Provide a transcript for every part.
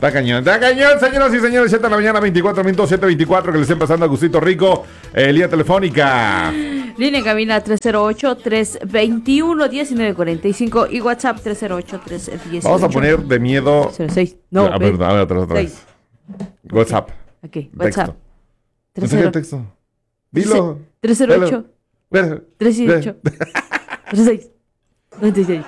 Está cañón, señoras y señores. 7 de la mañana, 24 minutos, 7:24. Que le estén pasando a Gustito Rico. Línea telefónica. Línea en cabina 308-321-1945 y WhatsApp 308-318. Vamos a poner de miedo. 06. No, a ver, otra vez. WhatsApp. Ok, WhatsApp. Texto. Texto. Dilo. 308 318 36 96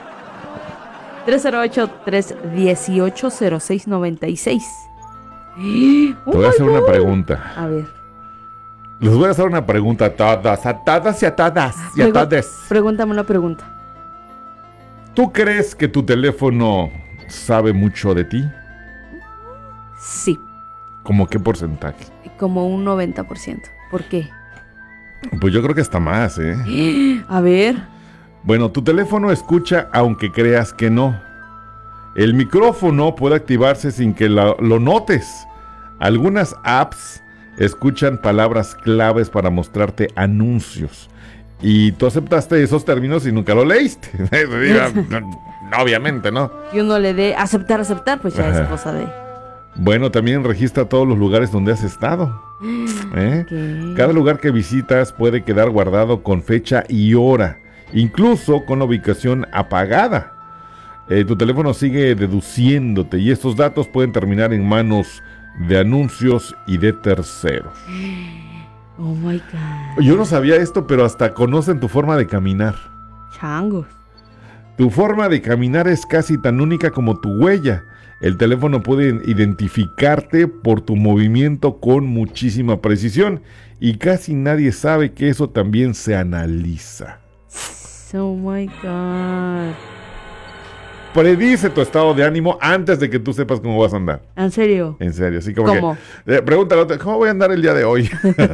308-318-0696. Te voy a hacer una pregunta. A ver. Les voy a hacer una pregunta a todas y a todas. Pregúntame una pregunta. ¿Tú crees que tu teléfono sabe mucho de ti? Sí. ¿Cómo qué porcentaje? Como un 90%. ¿Por qué? Pues yo creo que hasta más, ¿eh? A ver. Bueno, tu teléfono escucha aunque creas que no. El micrófono puede activarse sin que lo notes. Algunas apps escuchan palabras claves para mostrarte anuncios. Y tú aceptaste esos términos y nunca lo leíste. No, obviamente, ¿no? Y uno le dé aceptar, pues ya es cosa de... Bueno, también registra todos los lugares donde has estado. Okay. Cada lugar que visitas puede quedar guardado con fecha y hora, incluso con la ubicación apagada. Tu teléfono sigue deduciéndote y estos datos pueden terminar en manos de anuncios y de terceros. Oh my God. Yo no sabía esto, pero hasta conocen tu forma de caminar. Changos. Tu forma de caminar es casi tan única como tu huella. El teléfono puede identificarte por tu movimiento con muchísima precisión y casi nadie sabe que eso también se analiza. Oh my God. Predice tu estado de ánimo antes de que tú sepas cómo vas a andar. ¿En serio? En serio, así como ¿Cómo? que pregúntale, ¿cómo voy a andar el día de hoy?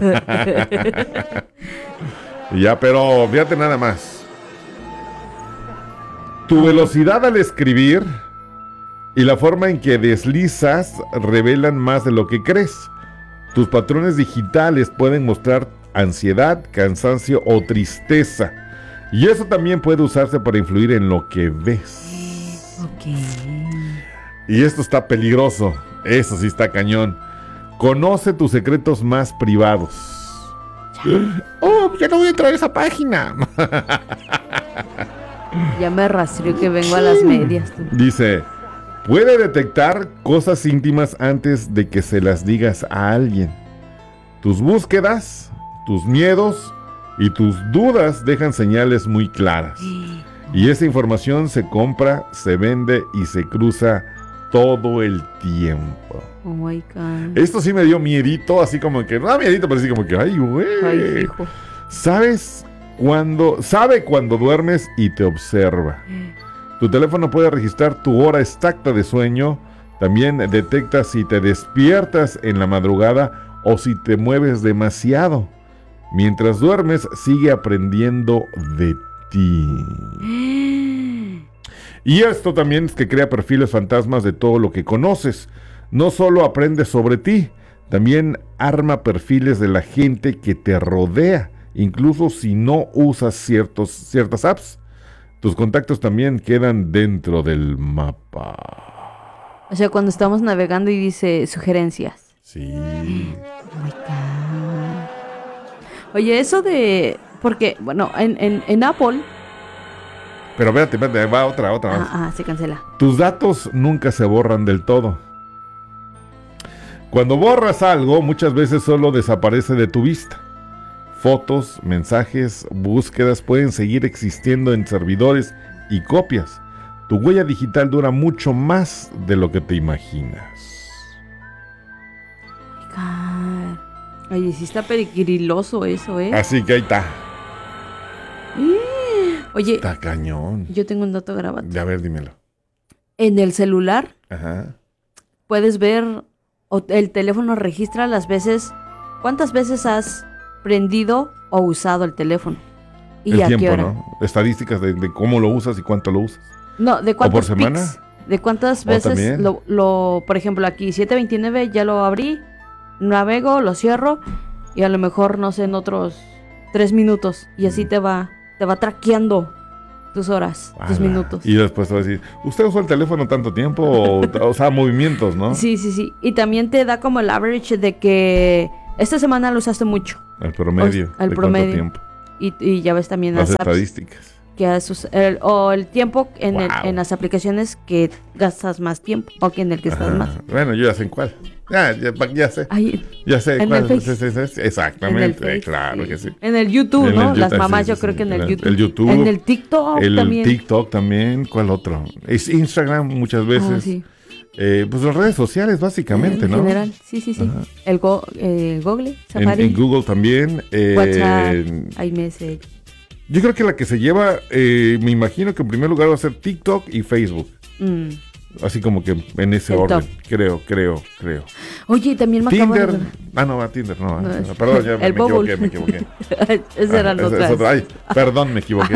Ya, pero fíjate nada más. Tu velocidad al escribir y la forma en que deslizas revelan más de lo que crees. Tus patrones digitales pueden mostrar ansiedad, cansancio o tristeza. Y eso también puede usarse para influir en lo que ves. Ok. Y esto está peligroso. Eso sí está cañón. Conoce tus secretos más privados. Oh, ya no voy a entrar a esa página. Ya me rastreó que vengo a las medias. Tú. Dice, puede detectar cosas íntimas antes de que se las digas a alguien. Tus búsquedas, tus miedos y tus dudas dejan señales muy claras. Y esa información se compra, se vende y se cruza todo el tiempo. Oh my God. Esto sí me dio miedito, así como que, no miedito, pero así como que, ay, güey. Ay, hijo. Sabe cuando duermes y te observa. Tu teléfono puede registrar tu hora exacta de sueño. También detecta si te despiertas en la madrugada o si te mueves demasiado. Mientras duermes, sigue aprendiendo de ti. Y esto también es que crea perfiles fantasmas de todo lo que conoces. No solo aprende sobre ti, también arma perfiles de la gente que te rodea, incluso si no usas ciertas apps. Tus contactos también quedan dentro del mapa. O sea, cuando estamos navegando y dice sugerencias. Sí. Oh my God. Oye, eso de... Porque, bueno, en Apple... Pero espérate, va otra vez. Se cancela. Tus datos nunca se borran del todo. Cuando borras algo, muchas veces solo desaparece de tu vista. Fotos, mensajes, búsquedas pueden seguir existiendo en servidores y copias. Tu huella digital dura mucho más de lo que te imaginas. God. Oye, sí está peligroso eso, ¿eh? Así que ahí está. Oye, Está cañón. yo tengo un dato grabado. A ver, dímelo. En el celular Ajá. puedes ver, o el teléfono registra las veces, cuántas veces has prendido o usado el teléfono. ¿Y El a tiempo, qué hora? ¿no? Estadísticas de cómo lo usas y cuánto lo usas. No, de ¿O por cuántos semana? pics, de cuántas ¿O veces también? por ejemplo, aquí 729 ya lo abrí, navego, lo cierro y a lo mejor, no sé, en otros 3 minutos y así te va traqueando. tus horas, tus minutos. Y después te va a decir, ¿usted usó el teléfono tanto tiempo? O sea, movimientos, ¿no? Sí. Y también te da como el average de que esta semana lo usaste mucho. El promedio. El de promedio. cuánto tiempo. Y ya ves también Las las apps estadísticas. que o el tiempo en, Wow. en las aplicaciones que gastas más tiempo o que en el que estás más. Bueno, yo ya sé en cuál. Ya sé. Ahí, Ya sé en cuál. el Face. Sí, exactamente. en el Face, claro sí. que sí. En el YouTube, En ¿no? el Las YouTube, mamás sí, yo sí, creo sí. que en el YouTube. El YouTube. En el TikTok El también. TikTok también. ¿Cuál otro? Es Instagram muchas veces. Sí. Pues las redes sociales básicamente, En ¿no? general, sí. Ajá. El Google, Safari, En Google también. WhatsApp, iMessage. Yo creo que la que se lleva, me imagino que en primer lugar va a ser TikTok y Facebook. Mm. Así como que en ese El orden. top. Creo. Oye, también me acabo de Tinder. Tinder no. No, es- Perdón, ya me el Bubble. equivoqué. Esas eran Esa otras. es otra. Ay, perdón, me equivoqué.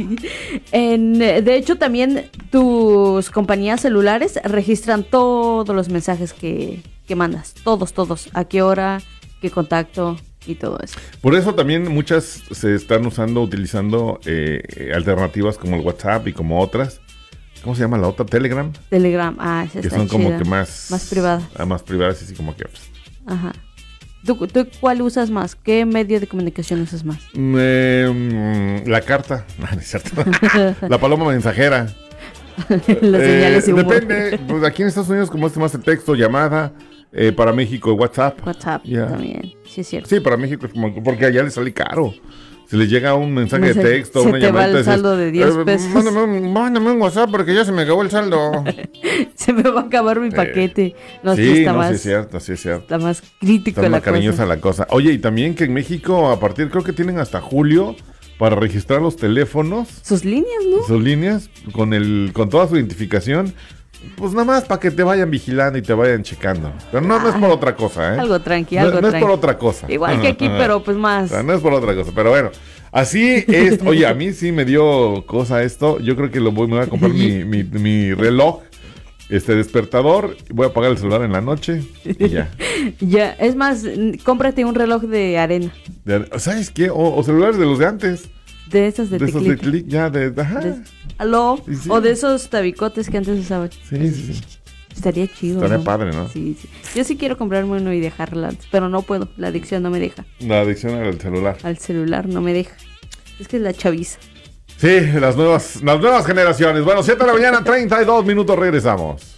De hecho, también tus compañías celulares registran todos los mensajes que mandas. Todos. ¿A qué hora? ¿Qué contacto? Y todo eso. Por eso también muchas se están utilizando alternativas como el WhatsApp y como otras. ¿Cómo se llama la otra? Telegram. Telegram, esa Que está son como chida. que más privada. Más privadas y así como que... pues, Ajá. ¿Tú cuál usas más? ¿Qué medio de comunicación usas más? la carta. No es cierto. La paloma mensajera. Las señales y humor. Depende. Pues aquí en Estados Unidos como más de texto, llamada. Para México, WhatsApp. WhatsApp Ya. también. Sí, es cierto. Sí, para México es como... Porque allá les sale caro. Si les llega un mensaje No sé, de texto, se una te va llamada... el saldo de 10 pesos. Mándame un WhatsApp porque ya se me acabó el saldo. Se me va a acabar mi paquete. No, sí, está no, más, sí es cierto, sí es cierto. está más crítico Está la más cariñosa cosa. la cosa. Oye, y también que en México, a partir, creo que tienen hasta julio para registrar los teléfonos, Sus líneas, ¿no? sus líneas, con toda su identificación, pues nada más para que te vayan vigilando y te vayan checando. Pero no es por otra cosa, ¿eh? Algo tranqui, No, algo no es tranqui. por otra cosa. Igual que aquí, pero pues más. O sea, no es por otra cosa, pero bueno. Así es. Oye, a mí sí me dio cosa esto. Yo creo que me voy a comprar mi reloj, despertador. Voy a apagar el celular en la noche y ya. Ya, es más, cómprate un reloj de arena. ¿Sabes qué? O celulares de los de antes. De esos de De esos de teclita. clic, ya, ajá. ¿Aló? Sí. O de esos tabicotes que antes usaban. Sí. Estaría chido. Estaría ¿no? padre, ¿no? Sí. Yo sí quiero comprarme uno y dejarla antes, pero no puedo. La adicción no me deja. La adicción al celular. Al celular no me deja. Es que es la chaviza. Sí, las nuevas generaciones. Bueno, 7 de la mañana, 32 minutos, regresamos.